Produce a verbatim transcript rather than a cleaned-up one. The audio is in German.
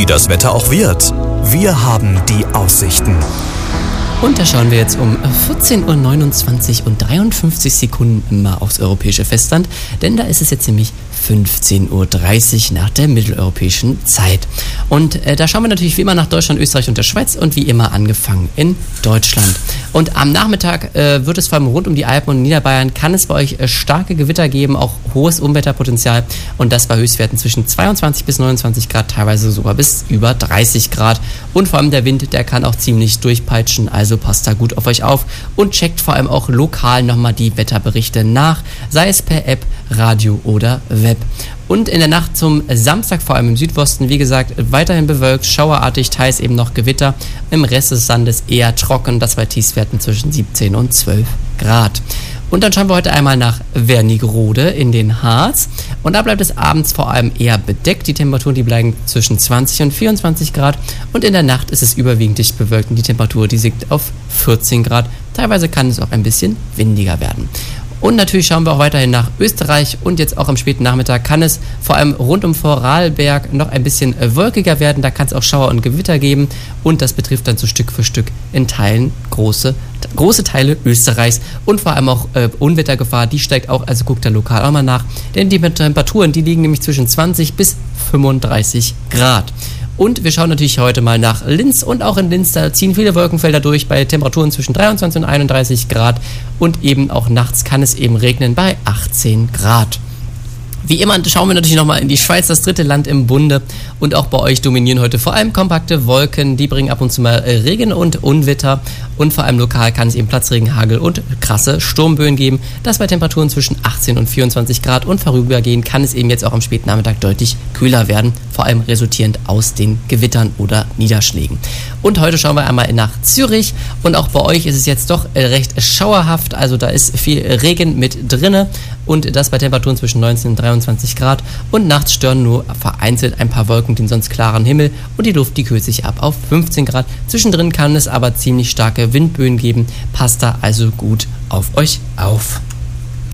wie das Wetter auch wird. Wir haben die Aussichten. Und da schauen wir jetzt um vierzehn Uhr neunundzwanzig und dreiundfünfzig Sekunden mal aufs europäische Festland, denn da ist es jetzt nämlich fünfzehn Uhr dreißig nach der mitteleuropäischen Zeit. Und äh, da schauen wir natürlich wie immer nach Deutschland, Österreich und der Schweiz und wie immer angefangen in Deutschland. Und am Nachmittag äh, wird es vor allem rund um die Alpen und Niederbayern, kann es bei euch äh, starke Gewitter geben, auch hohes Unwetterpotenzial und das bei Höchstwerten zwischen zweiundzwanzig bis neunundzwanzig Grad, teilweise sogar bis über dreißig Grad. Und vor allem der Wind, der kann auch ziemlich durchpeitschen, also passt da gut auf euch auf und checkt vor allem auch lokal nochmal die Wetterberichte nach, sei es per App, Radio oder Web. Und in der Nacht zum Samstag, vor allem im Südosten, wie gesagt, weiterhin bewölkt, schauerartig, teils eben noch Gewitter. Im Rest des Landes eher trocken, das bei Tiefstwerten zwischen siebzehn und zwölf Grad. Und dann schauen wir heute einmal nach Wernigerode in den Harz. Und da bleibt es abends vor allem eher bedeckt. Die Temperaturen, die bleiben zwischen zwanzig und vierundzwanzig Grad. Und in der Nacht ist es überwiegend dicht bewölkt und die Temperatur, die liegt auf vierzehn Grad. Teilweise kann es auch ein bisschen windiger werden. Und natürlich schauen wir auch weiterhin nach Österreich und jetzt auch am späten Nachmittag kann es vor allem rund um Vorarlberg noch ein bisschen wolkiger werden. Da kann es auch Schauer und Gewitter geben und das betrifft dann so Stück für Stück in Teilen große, große Teile Österreichs und vor allem auch äh, Unwettergefahr, die steigt auch, also guckt da lokal auch mal nach, denn die Temperaturen, die liegen nämlich zwischen zwanzig bis fünfunddreißig Grad. Und wir schauen natürlich heute mal nach Linz und auch in Linz, da ziehen viele Wolkenfelder durch bei Temperaturen zwischen dreiundzwanzig und einunddreißig Grad und eben auch nachts kann es eben regnen bei achtzehn Grad. Wie immer schauen wir natürlich nochmal in die Schweiz, das dritte Land im Bunde und auch bei euch dominieren heute vor allem kompakte Wolken, die bringen ab und zu mal Regen und Unwetter und vor allem lokal kann es eben Platzregen, Hagel und krasse Sturmböen geben. Das bei Temperaturen zwischen achtzehn und vierundzwanzig Grad und vorübergehend kann es eben jetzt auch am späten Nachmittag deutlich kühler werden, vor allem resultierend aus den Gewittern oder Niederschlägen. Und heute schauen wir einmal nach Zürich und auch bei euch ist es jetzt doch recht schauerhaft, also da ist viel Regen mit drinne und das bei Temperaturen zwischen neunzehn und dreiundzwanzig Grad und nachts stören nur vereinzelt ein paar Wolken den sonst klaren Himmel und die Luft, die kühlt sich ab auf fünfzehn Grad. Zwischendrin kann es aber ziemlich starke Windböen geben, passt da also gut auf euch auf.